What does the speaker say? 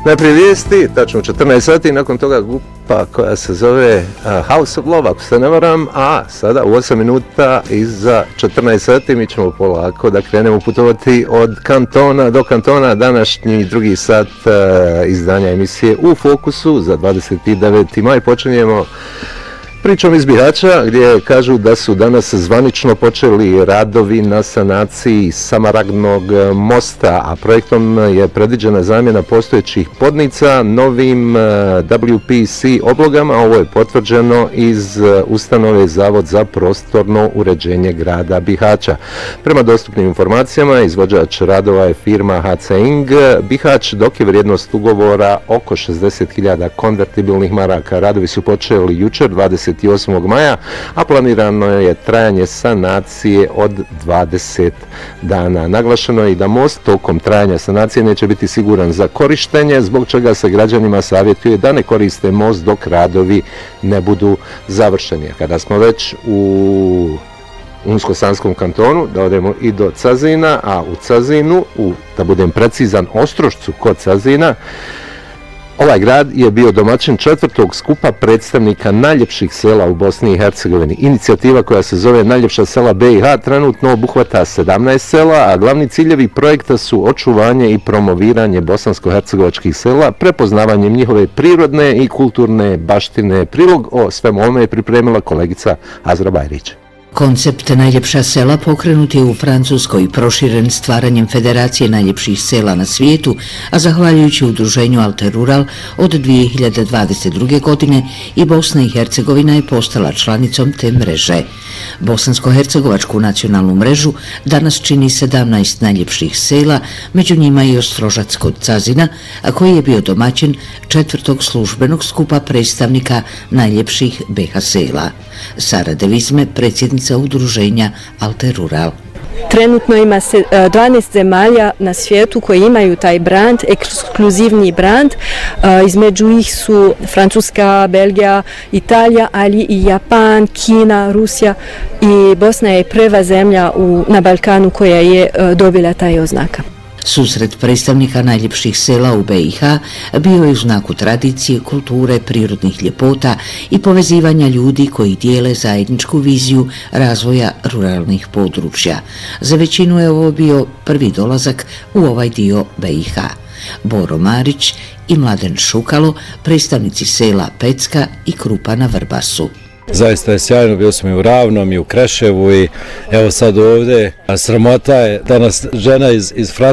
Najprije vijesti, tačno 14 sati, nakon toga grupa koja se zove House of Love, ako se ne varam, a sada u 8 minuta iza 14 sati mi ćemo polako da krenemo putovati od kantona do kantona. Današnji drugi sat izdanja emisije U fokusu za 29. maj počinjemo pričom iz Bihaća, gdje kažu da su danas zvanično počeli radovi na sanaciji Samaragdnog mosta, a projektom je predviđena zamjena postojećih podnica novim WPC oblogama. Ovo je potvrđeno iz ustanove Zavod za prostorno uređenje grada Bihaća. Prema dostupnim informacijama, izvođač radova je firma HC-Ing Bihać, dok je vrijednost ugovora oko 60.000 konvertibilnih maraka. Radovi su počeli jučer, 28. maja, a planirano je trajanje sanacije od 20 dana. Naglašeno je i da most tokom trajanja sanacije neće biti siguran za korištenje, zbog čega se građanima savjetuje da ne koriste most dok radovi ne budu završeni. Kada smo već u Unsko-Sanskom kantonu, da odemo i do Cazina, a u Cazinu, da budem precizan, Ostrošcu kod Cazina, ovaj grad je bio domaćin 4. skupa predstavnika najljepših sela u Bosni i Hercegovini. Inicijativa koja se zove Najljepša sela BiH trenutno obuhvata 17 sela, a glavni ciljevi projekta su očuvanje i promoviranje bosansko-hercegovačkih sela, prepoznavanjem njihove prirodne i kulturne baštine. Prilog o svemu ovome je pripremila kolegica Azra Bajrić. Koncept Najljepša sela pokrenut je u Francuskoj i proširen stvaranjem Federacije najljepših sela na svijetu, a zahvaljujući udruženju Alter Rural od 2022. godine i Bosna i Hercegovina je postala članicom te mreže. Bosansko-hercegovačku nacionalnu mrežu danas čini 17 najljepših sela, među njima i Ostrožac kod Cazina, a koji je bio domaćin 4. službenog skupa predstavnika najljepših BiH sela. Sara Devizme, predsjednica udruženja Alter Rural. Trenutno ima 12 zemalja na svijetu koji imaju taj brand, ekskluzivni brand. Između ih su Francuska, Belgija, Italija, ali i Japan, Kina, Rusija i Bosna je prva zemlja na Balkanu koja je dobila taj oznaka. Susret predstavnika najljepših sela u BiH bio je u znaku tradicije, kulture, prirodnih ljepota i povezivanja ljudi koji dijele zajedničku viziju razvoja ruralnih područja. Za većinu je ovo bio prvi dolazak u ovaj dio BiH. Boro Marić i Mladen Šukalo, predstavnici sela Pecka i Krupa na Vrbasu. Zaista je sjajno, bio sam i u Ravnom i u Kreševu i evo sad ovdje. Sramota je da nas žena iz Francuske